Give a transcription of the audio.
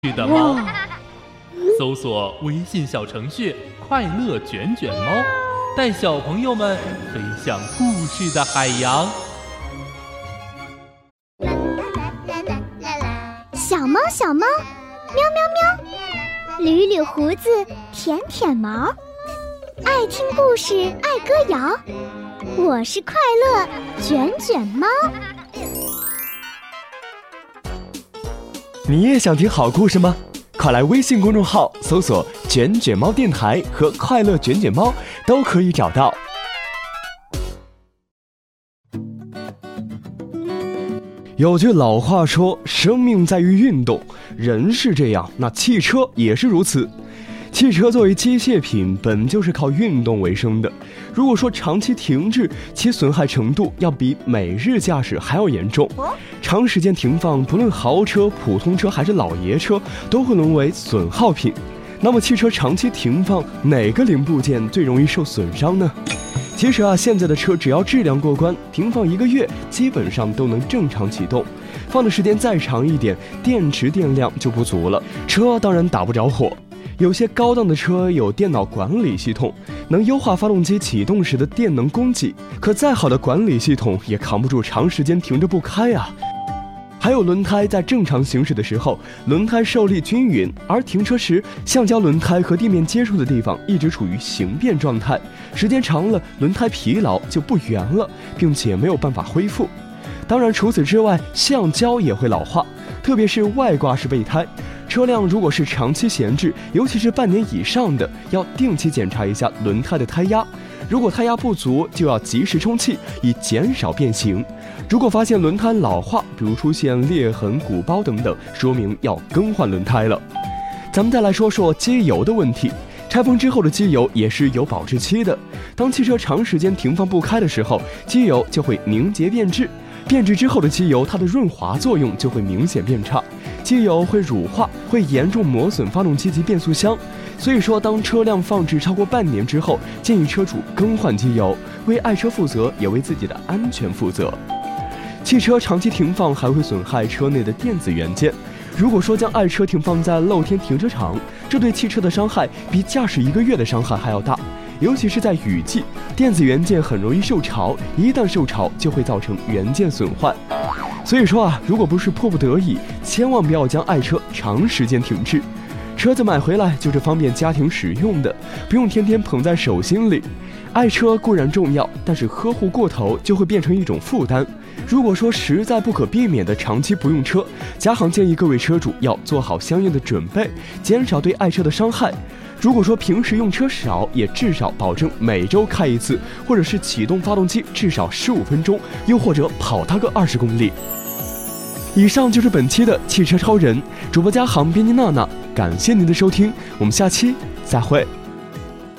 去的猫，搜索微信小程序快乐卷卷猫，带小朋友们飞向故事的海洋。 小猫小猫，喵喵喵，捋捋胡子，舔舔毛，爱听故事，爱歌谣，我是快乐卷卷猫。 你也想听好故事吗？快来微信公众号搜索卷卷猫电台和快乐卷卷猫，都可以找到。有句老话说，生命在于运动，人是这样，那汽车也是如此。汽车作为机械品，本就是靠运动为生的。如果说长期停滞，其损害程度要比每日驾驶还要严重。长时间停放，不论豪车、普通车还是老爷车，都会沦为损耗品。那么汽车长期停放，哪个零部件最容易受损伤呢？其实现在的车只要质量过关，停放1个月，基本上都能正常启动。放的时间再长一点，电池电量就不足了，车当然打不着火。有些高档的车有电脑管理系统，能优化发动机启动时的电能供给，可再好的管理系统也扛不住长时间停着不开啊。还有轮胎在正常行驶的时候，轮胎受力均匀，而停车时橡胶轮胎和地面接触的地方一直处于形变状态，时间长了，轮胎疲劳就不圆了，并且没有办法恢复。当然除此之外，橡胶也会老化，特别是外挂式备胎。车辆如果是长期闲置，尤其是半年以上的，要定期检查一下轮胎的胎压。如果胎压不足，就要及时充气，以减少变形。如果发现轮胎老化，比如出现裂痕、鼓包等等，说明要更换轮胎了。咱们再来说说机油的问题。拆封之后的机油也是有保质期的。当汽车长时间停放不开的时候，机油就会凝结变质。变质之后的机油，它的润滑作用就会明显变差，机油会乳化，会严重磨损发动机及变速箱。所以说，当车辆放置超过半年之后，建议车主更换机油，为爱车负责，也为自己的安全负责。汽车长期停放还会损害车内的电子元件。如果说将爱车停放在露天停车场，这对汽车的伤害比驾驶1个月的伤害还要大。尤其是在雨季，电子元件很容易受潮，一旦受潮就会造成元件损坏。所以说如果不是迫不得已，千万不要将爱车长时间停滞。车子买回来就是方便家庭使用的，不用天天捧在手心里。爱车固然重要，但是呵护过头就会变成一种负担。如果说实在不可避免的长期不用车，嘉行建议各位车主要做好相应的准备，减少对爱车的伤害。如果说平时用车少，也至少保证每周开一次，或者是启动发动机至少15分钟，又或者跑它个20公里。以上就是本期的汽车超人，主播嘉行，编辑娜娜，感谢您的收听，我们下期再会。